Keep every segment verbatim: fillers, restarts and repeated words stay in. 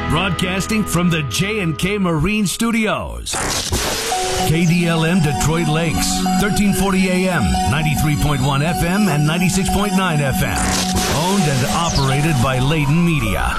Broadcasting from the J and K Marine Studios. K D L M Detroit Lakes, thirteen forty A M, ninety-three point one F M, and ninety-six point nine F M. Owned and operated by Layton Media.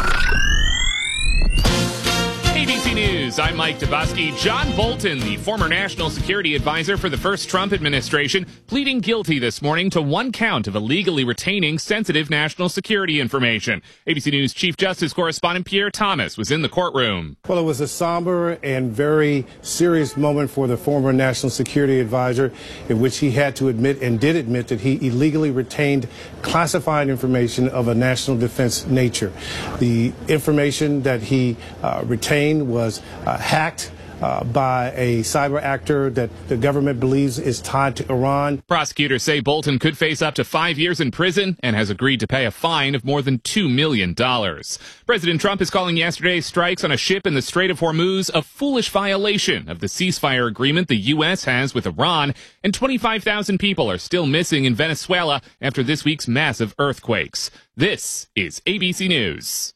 A B C News, I'm Mike Dubosky. John Bolton, the former national security advisor for the first Trump administration, pleading guilty this morning to one count of illegally retaining sensitive national security information. A B C News Chief Justice correspondent Pierre Thomas was in the courtroom. Well, it was a somber and very serious moment for the former national security advisor, in which he had to admit and did admit that he illegally retained classified information of a national defense nature. The information that he uh, retained was uh, hacked uh, by a cyber actor that the government believes is tied to Iran. Prosecutors say Bolton could face up to five years in prison and has agreed to pay a fine of more than two million dollars. President Trump is calling yesterday's strikes on a ship in the Strait of Hormuz a foolish violation of the ceasefire agreement the U S has with Iran, and twenty-five thousand people are still missing in Venezuela after this week's massive earthquakes. This is A B C News.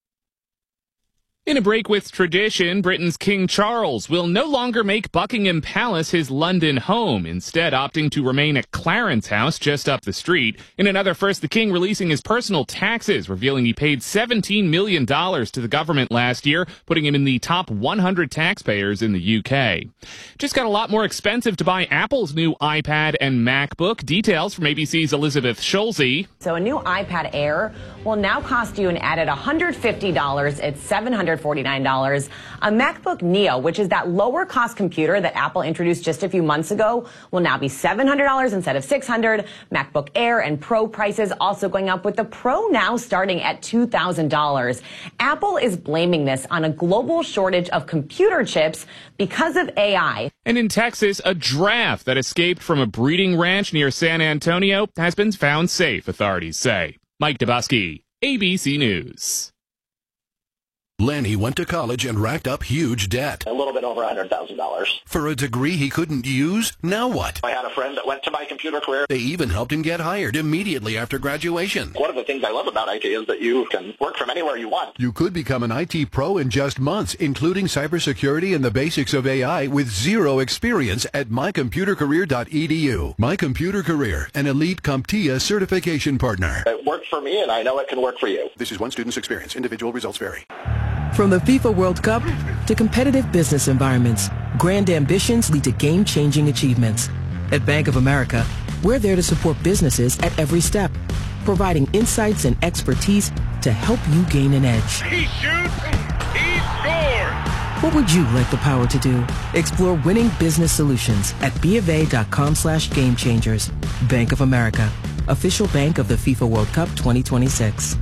In a break with tradition, Britain's King Charles will no longer make Buckingham Palace his London home, instead opting to remain at Clarence House just up the street. In another first, the King releasing his personal taxes, revealing he paid seventeen million dollars to the government last year, putting him in the top one hundred taxpayers in the U K. Just got a lot more expensive to buy Apple's new iPad and MacBook. Details from A B C's Elizabeth Schulze. So a new iPad Air will now cost you an added one hundred fifty dollars. It's seven hundred forty-nine dollars. A MacBook Neo, which is that lower cost computer that Apple introduced just a few months ago, will now be seven hundred dollars instead of six hundred dollars. MacBook Air and Pro prices also going up, with the Pro now starting at two thousand dollars. Apple is blaming this on a global shortage of computer chips because of A I. And in Texas, a giraffe that escaped from a breeding ranch near San Antonio has been found safe, authorities say. Mike Dubosky, A B C News. Lenny went to college and racked up huge debt. A little bit over one hundred thousand dollars. For a degree he couldn't use? Now what? I had a friend that went to my computer career. They even helped him get hired immediately after graduation. One of the things I love about I T is that you can work from anywhere you want. You could become an I T pro in just months, including cybersecurity and the basics of A I with zero experience at my computer career dot e d u. My Computer Career, an elite CompTIA certification partner. It worked for me, and I know it can work for you. This is one student's experience. Individual results vary. From the FIFA World Cup to competitive business environments, grand ambitions lead to game-changing achievements. At Bank of America, we're there to support businesses at every step, providing insights and expertise to help you gain an edge. He shoots, he scores! What would you like the power to do? Explore winning business solutions at bofa.com slash game changers. Bank of America, official bank of the FIFA World Cup twenty twenty-six.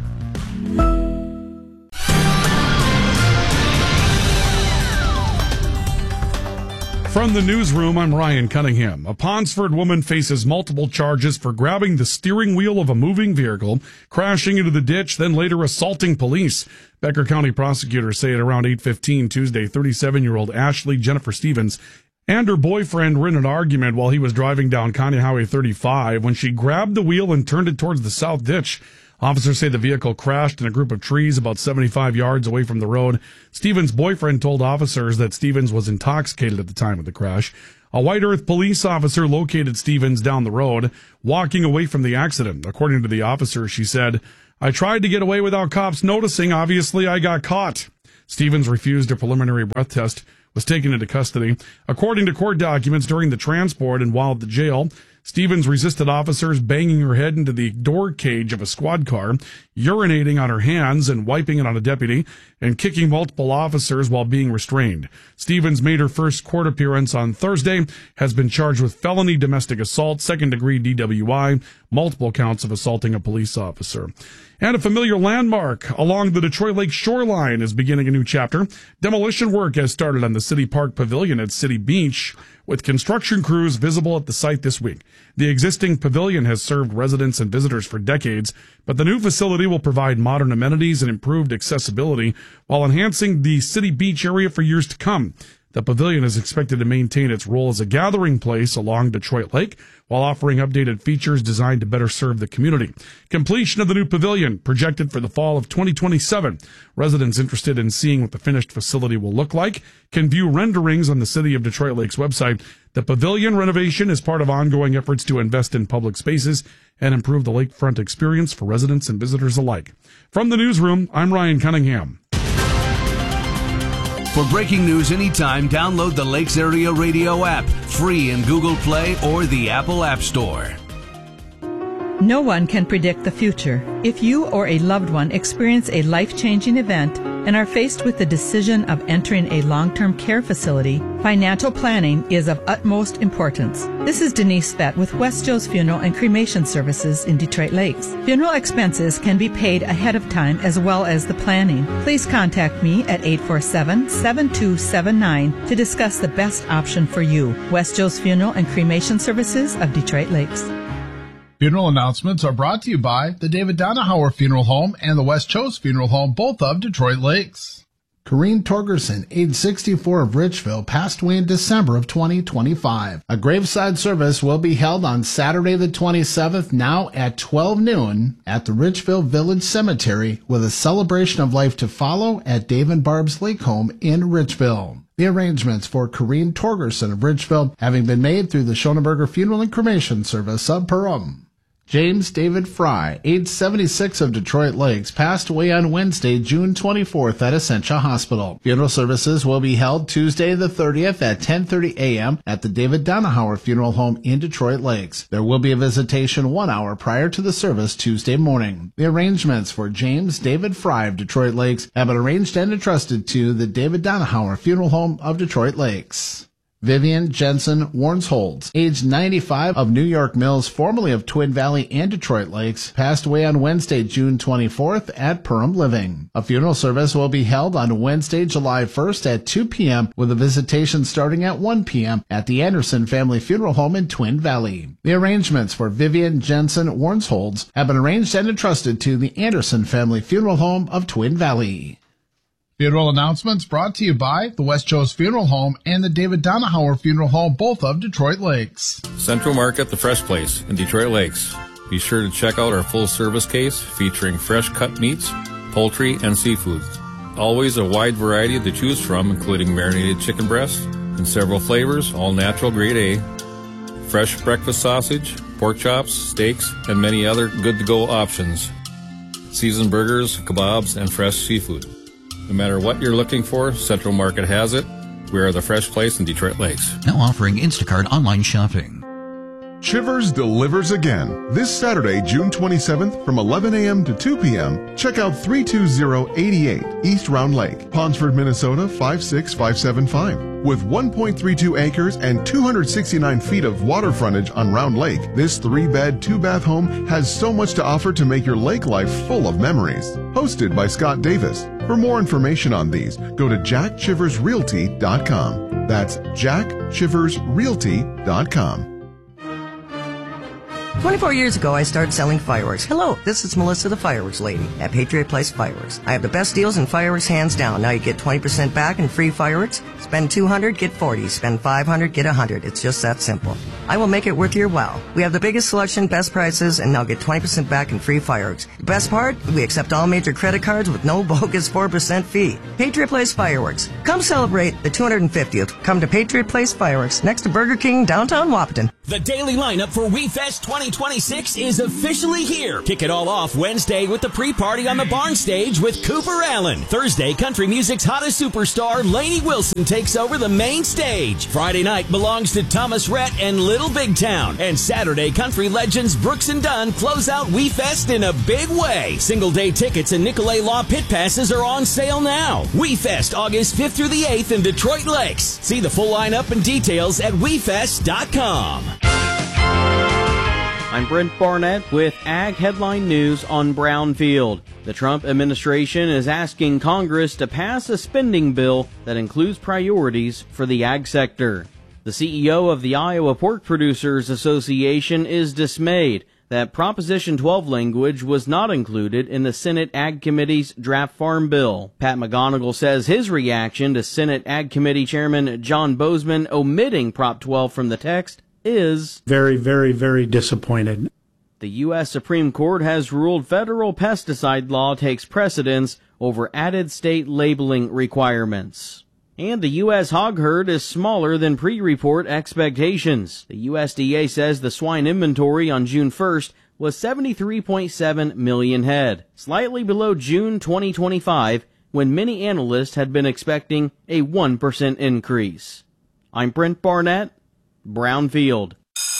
From the newsroom, I'm Ryan Cunningham. A Ponsford woman faces multiple charges for grabbing the steering wheel of a moving vehicle, crashing into the ditch, then later assaulting police. Becker County prosecutors say at around eight fifteen Tuesday, thirty-seven-year-old Ashley Jennifer Stevens and her boyfriend were in an argument while he was driving down County Highway thirty-five when she grabbed the wheel and turned it towards the south ditch. Officers say the vehicle crashed in a group of trees about seventy-five yards away from the road. Stevens' boyfriend told officers that Stevens was intoxicated at the time of the crash. A White Earth police officer located Stevens down the road, walking away from the accident. According to the officer, she said, "I tried to get away without cops noticing. Obviously, I got caught." Stevens refused a preliminary breath test, was taken into custody. According to court documents, during the transport and while at the jail, Stevens resisted officers, banging her head into the door cage of a squad car, urinating on her hands and wiping it on a deputy, and kicking multiple officers while being restrained. Stevens made her first court appearance on Thursday, has been charged with felony domestic assault, second-degree D W I, multiple counts of assaulting a police officer. And a familiar landmark along the Detroit Lake shoreline is beginning a new chapter. Demolition work has started on the City Park Pavilion at City Beach, with construction crews visible at the site this week. The existing pavilion has served residents and visitors for decades, but the new facility will provide modern amenities and improved accessibility while enhancing the City Beach area for years to come. The pavilion is expected to maintain its role as a gathering place along Detroit Lake while offering updated features designed to better serve the community. Completion of the new pavilion projected for the fall of twenty twenty-seven. Residents interested in seeing what the finished facility will look like can view renderings on the City of Detroit Lake's website. The pavilion renovation is part of ongoing efforts to invest in public spaces and improve the lakefront experience for residents and visitors alike. From the newsroom, I'm Ryan Cunningham. For breaking news anytime, download the Lakes Area Radio app, free in Google Play or the Apple App Store. No one can predict the future. If you or a loved one experience a life-changing event and are faced with the decision of entering a long-term care facility, financial planning is of utmost importance. This is Denise Fett with West Joe's Funeral and Cremation Services in Detroit Lakes. Funeral expenses can be paid ahead of time as well as the planning. Please contact me at eight four seven, seven two seven nine to discuss the best option for you. West Joe's Funeral and Cremation Services of Detroit Lakes. Funeral announcements are brought to you by the David Donahauer Funeral Home and the West Cho's Funeral Home, both of Detroit Lakes. Corrine Torgerson, age sixty-four, of Richville, passed away in December of twenty twenty-five. A graveside service will be held on Saturday the twenty-seventh, now at twelve noon, at the Richville Village Cemetery, with a celebration of life to follow at Dave and Barb's Lake Home in Richville. The arrangements for Corrine Torgerson of Richville having been made through the Schoenberger Funeral and Cremation Service of Perham. James David Fry, age seventy-six, of Detroit Lakes, passed away on Wednesday, June twenty-fourth at Essentia Hospital. Funeral services will be held Tuesday the thirtieth at ten thirty a.m. at the David Donahauer Funeral Home in Detroit Lakes. There will be a visitation one hour prior to the service Tuesday morning. The arrangements for James David Fry of Detroit Lakes have been arranged and entrusted to the David Donahauer Funeral Home of Detroit Lakes. Vivian Jensen Warnsholds, age ninety-five, of New York Mills, formerly of Twin Valley and Detroit Lakes, passed away on Wednesday, June twenty-fourth at Perham Living. A funeral service will be held on Wednesday, July first at two p.m. with a visitation starting at one p.m. at the Anderson Family Funeral Home in Twin Valley. The arrangements for Vivian Jensen Warnsholds have been arranged and entrusted to the Anderson Family Funeral Home of Twin Valley. Funeral announcements brought to you by the West Joe's Funeral Home and the David Donahauer Funeral Home, both of Detroit Lakes. Central Market, the Fresh Place in Detroit Lakes. Be sure to check out our full service case featuring fresh cut meats, poultry, and seafoods. Always a wide variety to choose from, including marinated chicken breasts in several flavors, all natural grade A, fresh breakfast sausage, pork chops, steaks, and many other good-to-go options. Seasoned burgers, kebabs, and fresh seafood. No matter what you're looking for, Central Market has it. We are the Fresh Place in Detroit Lakes. Now offering Instacart online shopping. Chivers delivers again. This Saturday, June twenty-seventh, from eleven a.m. to two p.m., check out three two zero eight eight East Round Lake, Ponsford, Minnesota five six five seven five. With one point three two acres and two hundred sixty-nine feet of water frontage on Round Lake, this three-bed, two-bath home has so much to offer to make your lake life full of memories. Hosted by Scott Davis. For more information on these, go to jack chivers realty dot com. That's jack chivers realty dot com. twenty-four years ago, I started selling fireworks. Hello, this is Melissa, the fireworks lady at Patriot Place Fireworks. I have the best deals in fireworks, hands down. Now you get twenty percent back in free fireworks. Spend two hundred dollars, get forty dollars. Spend five hundred dollars, get one hundred dollars. It's just that simple. I will make it worth your while. We have the biggest selection, best prices, and now get twenty percent back in free fireworks. The best part? We accept all major credit cards with no bogus four percent fee. Patriot Place Fireworks. Come celebrate the two hundred fiftieth. Come to Patriot Place Fireworks, next to Burger King, downtown Wahpeton. The daily lineup for WeFest twenty twenty-six is officially here. Kick it all off Wednesday with the pre-party on the barn stage with Cooper Allen. Thursday, country music's hottest superstar, Lainey Wilson, takes over the main stage. Friday night belongs to Thomas Rhett and Little Big Town. And Saturday, country legends Brooks and Dunn close out WeFest in a big way. Single day tickets and Nicolay Law pit passes are on sale now. WeFest August fifth through the eighth in Detroit Lakes. See the full lineup and details at we fest dot com. I'm Brent Barnett with Ag Headline News on Brownfield. The Trump administration is asking Congress to pass a spending bill that includes priorities for the ag sector. The C E O of the Iowa Pork Producers Association is dismayed that Proposition twelve language was not included in the Senate Ag Committee's draft farm bill. Pat McGonigal says his reaction to Senate Ag Committee Chairman John Boozman omitting Prop twelve from the text is very, very, very disappointed. The U S Supreme Court has ruled federal pesticide law takes precedence over added state labeling requirements. And the U S hog herd is smaller than pre-report expectations. The U S D A says the swine inventory on June first was seventy-three point seven million head, slightly below June twenty twenty-five, when many analysts had been expecting a one percent increase. I'm Brent Barnett, Brownfield.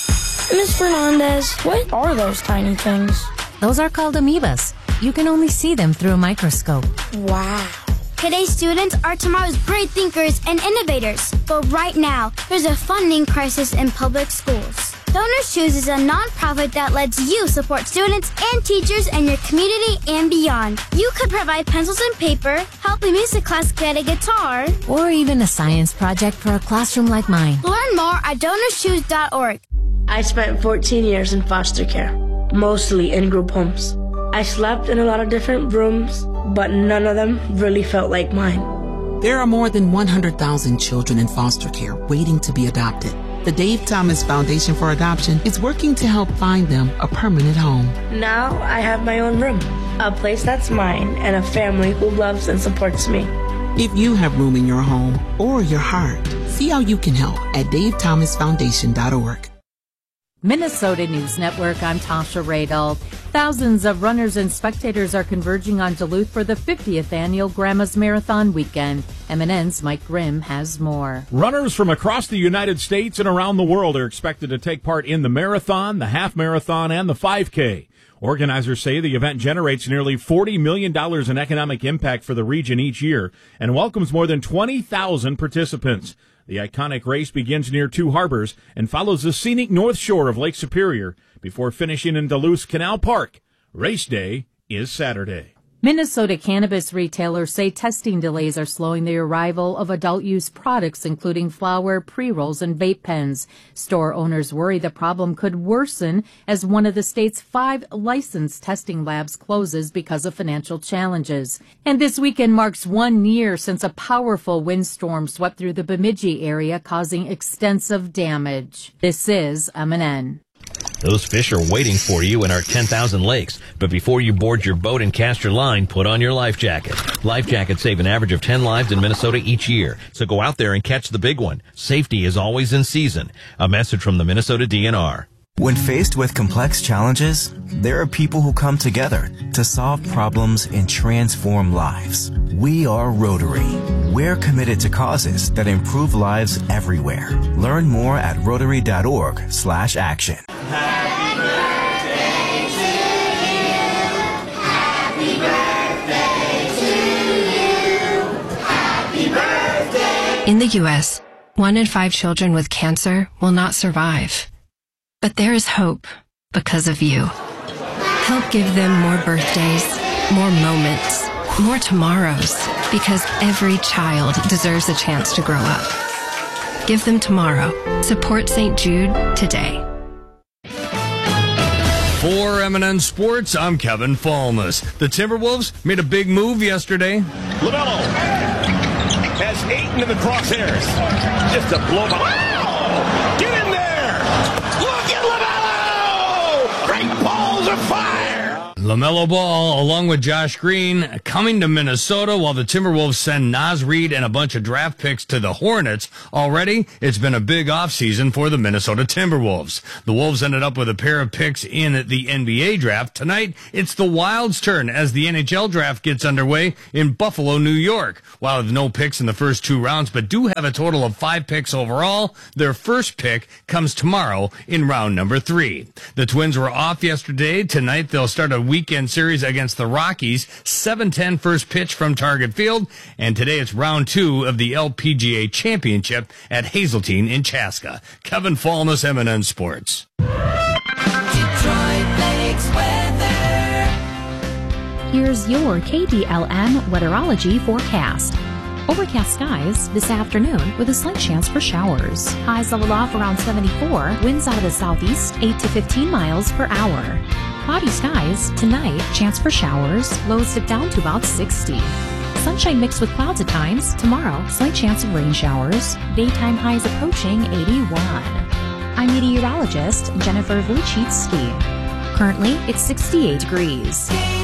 Miz Fernandez, what are those tiny things? Those are called amoebas. You can only see them through a microscope. Wow. Today's students are tomorrow's great thinkers and innovators. But right now, there's a funding crisis in public schools. Donors Choose is a nonprofit that lets you support students and teachers in your community and beyond. You could provide pencils and paper, help a music class get a guitar, or even a science project for a classroom like mine. Learn more at donors choose dot org. I spent fourteen years in foster care, mostly in group homes. I slept in a lot of different rooms, but none of them really felt like mine. There are more than one hundred thousand children in foster care waiting to be adopted. The Dave Thomas Foundation for Adoption is working to help find them a permanent home. Now I have my own room, a place that's mine, and a family who loves and supports me. If you have room in your home or your heart, see how you can help at dave thomas foundation dot org. Minnesota News Network, I'm Tasha Radel. Thousands of runners and spectators are converging on Duluth for the fiftieth annual Grandma's Marathon weekend. M N N's Mike Grimm has more. Runners from across the United States and around the world are expected to take part in the marathon, the half marathon, and the five K. Organizers say the event generates nearly forty million dollars in economic impact for the region each year and welcomes more than twenty thousand participants. The iconic race begins near Two Harbors and follows the scenic north shore of Lake Superior before finishing in Duluth's Canal Park. Race day is Saturday. Minnesota cannabis retailers say testing delays are slowing the arrival of adult-use products, including flower, pre-rolls, and vape pens. Store owners worry the problem could worsen as one of the state's five licensed testing labs closes because of financial challenges. And this weekend marks one year since a powerful windstorm swept through the Bemidji area, causing extensive damage. This is M N N. Those fish are waiting for you in our ten thousand lakes. But before you board your boat and cast your line, put on your life jacket. Life jackets save an average of ten lives in Minnesota each year. So go out there and catch the big one. Safety is always in season. A message from the Minnesota D N R. When faced with complex challenges, there are people who come together to solve problems and transform lives. We are Rotary. We're committed to causes that improve lives everywhere. Learn more at rotary dot org slash action. Happy birthday to you. Happy birthday to you. Happy birthday. In the U S, one in five children with cancer will not survive. But there is hope because of you. Help give them more birthdays, more moments, more tomorrows, because every child deserves a chance to grow up. Give them tomorrow. Support Saint Jude today. For M N N Sports, I'm Kevin Falmus. The Timberwolves made a big move yesterday. LaMelo has eight into the crosshairs. Just a blow by. Get in there! Look at LaMelo! Great balls of fire! LaMelo Ball, along with Josh Green, coming to Minnesota while the Timberwolves send Naz Reid and a bunch of draft picks to the Hornets. Already, it's been a big offseason for the Minnesota Timberwolves. The Wolves ended up with a pair of picks in the N B A draft. Tonight, it's the Wild's turn as the N H L draft gets underway in Buffalo, New York. Wild have no picks in the first two rounds, but do have a total of five picks overall. Their first pick comes tomorrow in round number three. The Twins were off yesterday. Tonight, they'll start a weekend series against the Rockies. seven ten first pitch from Target Field. And today it's round two of the L P G A Championship at Hazeltine in Chaska. Kevin Falmus, M N N Sports. Detroit Lakes weather. Here's your K D L M weatherology forecast. Overcast skies this afternoon with a slight chance for showers. Highs level off around seventy-four. Winds out of the southeast, eight to fifteen miles per hour. Cloudy skies tonight, chance for showers. Lows dip down to about sixty. Sunshine mixed with clouds at times. Tomorrow, slight chance of rain showers. Daytime highs approaching eighty-one. I'm meteorologist Jennifer Vujicki. Currently, it's sixty-eight degrees.